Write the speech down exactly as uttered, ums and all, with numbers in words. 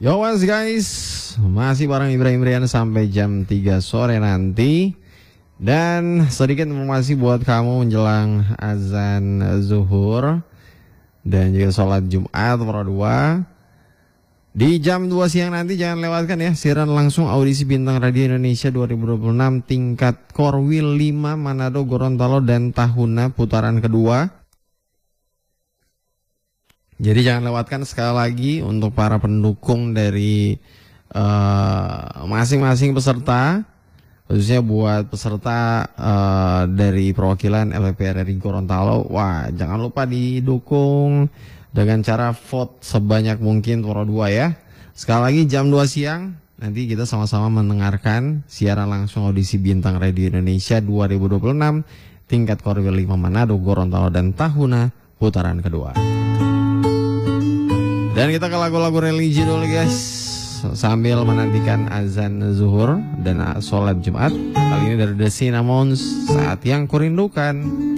Yo mas guys, masih bareng Ibrahim Rian sampai jam tiga sore nanti. Dan sedikit informasi buat kamu menjelang azan zuhur dan juga sholat Jumat Pro dua. Di jam dua siang nanti jangan lewatkan ya siaran langsung audisi Bintang Radio Indonesia dua ribu dua puluh enam tingkat Korwil lima Manado, Gorontalo dan Tahuna putaran kedua. Jadi jangan lewatkan sekali lagi untuk para pendukung dari masing-masing uh, peserta, khususnya buat peserta uh, dari perwakilan L P P R R I Gorontalo. Wah, jangan lupa didukung dengan cara vote sebanyak mungkin Pro dua ya. Sekali lagi jam dua siang nanti kita sama-sama mendengarkan siaran langsung audisi Bintang Radio Indonesia dua ribu dua puluh enam tingkat Korwil lima Manado, Gorontalo dan Tahuna putaran kedua. Dan kita ke lagu-lagu religi dulu guys, sambil menantikan azan zuhur dan sholat Jumat. Kali ini dari The Cinnamons, Saat Yang Kurindukan.